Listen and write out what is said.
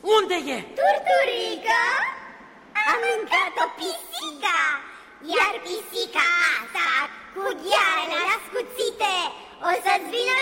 Unde e? Turturică a mâncat-o pisica, iar pisica asta, cu ghearele ascuțite, o să-ți vină